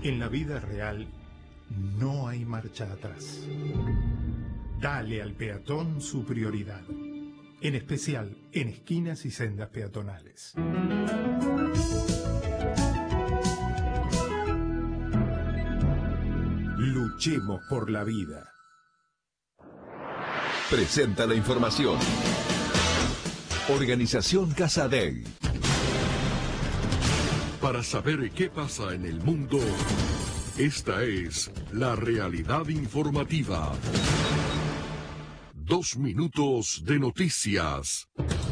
En la vida real no hay marcha atrás. Dale al peatón su prioridad, en especial en esquinas y sendas peatonales. Luchemos por la vida. Presenta la información. Organización Casa Dei. Para saber qué pasa en el mundo, esta es la realidad informativa. 2 minutos de noticias.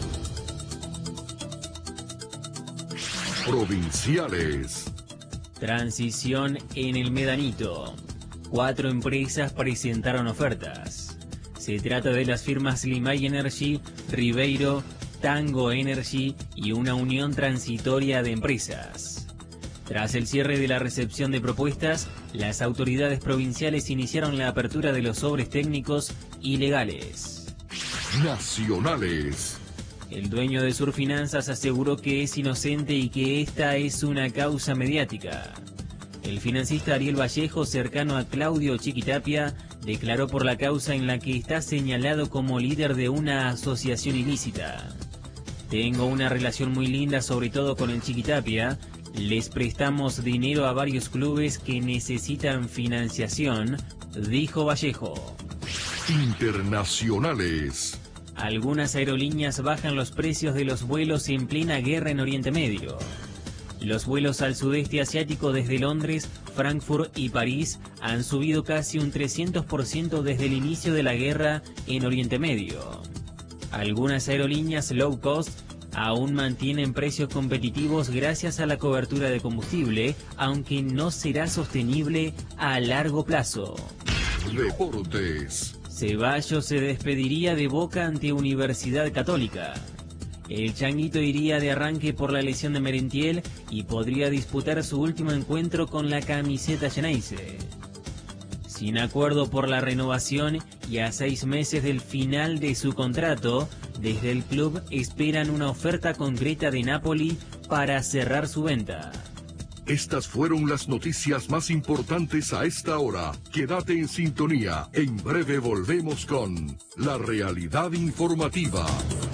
Provinciales. Transición en el Medanito. 4 empresas presentaron ofertas. Se trata de las firmas Limay Energy, Ribeiro, Tango Energy y una unión transitoria de empresas. Tras el cierre de la recepción de propuestas, las autoridades provinciales iniciaron la apertura de los sobres técnicos y legales. Nacionales. El dueño de Surfinanzas aseguró que es inocente y que esta es una causa mediática. El financista Ariel Vallejo, cercano a Claudio Chiquitapia, declaró por la causa en la que está señalado como líder de una asociación ilícita. Tengo una relación muy linda, sobre todo con el Chiquitapia. Les prestamos dinero a varios clubes que necesitan financiación, dijo Vallejo. Internacionales. Algunas aerolíneas bajan los precios de los vuelos en plena guerra en Oriente Medio. Los vuelos al sudeste asiático desde Londres, Frankfurt y París han subido casi un 300% desde el inicio de la guerra en Oriente Medio. Algunas aerolíneas low cost aún mantienen precios competitivos gracias a la cobertura de combustible, aunque no será sostenible a largo plazo. Deportes. Ceballos se despediría de Boca ante Universidad Católica. El Changuito iría de arranque por la lesión de Merentiel y podría disputar su último encuentro con la camiseta Geneise. Sin acuerdo por la renovación y a 6 meses del final de su contrato, desde el club esperan una oferta concreta de Napoli para cerrar su venta. Estas fueron las noticias más importantes a esta hora. Quédate en sintonía. En breve volvemos con la realidad informativa.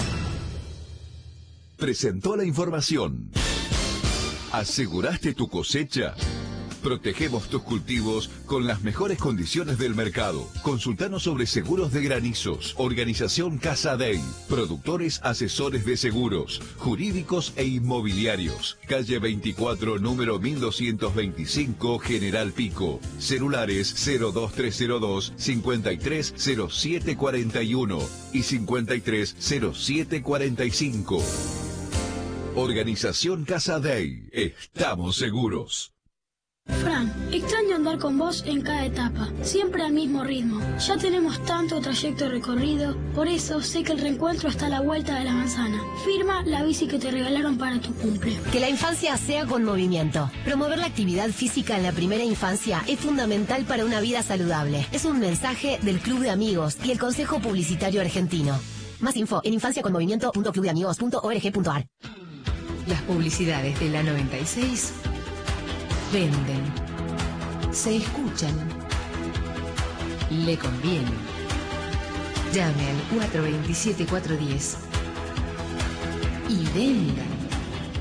Presentó la información. ¿Aseguraste tu cosecha? Protegemos tus cultivos con las mejores condiciones del mercado. Consultanos sobre seguros de granizos. Organización Casa Dei. Productores asesores de seguros, jurídicos e inmobiliarios. Calle 24, número 1225, General Pico. Celulares 02302 530741 y 530745. Organización Casa Dei. Estamos seguros. Fran, extraño andar con vos en cada etapa, siempre al mismo ritmo. Ya tenemos tanto trayecto recorrido, por eso sé que el reencuentro está a la vuelta de la manzana. Firma la bici que te regalaron para tu cumple. Que la infancia sea con movimiento. Promover la actividad física en la primera infancia es fundamental para una vida saludable. Es un mensaje del Club de Amigos y el Consejo Publicitario Argentino. Más info en infanciaconmovimiento.clubdeamigos.org.ar. Las publicidades de la 96 venden, se escuchan, le conviene. Llame al 427-410 y vendan.